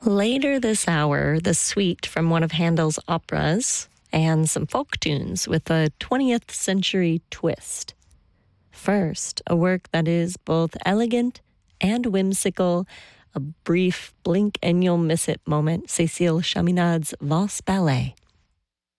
Later this hour, the suite from one of Handel's operas and some folk tunes with a 20th century twist. First, a work that is both elegant and whimsical, a brief blink and you'll miss it moment, Cécile Chaminade's Valse Ballet.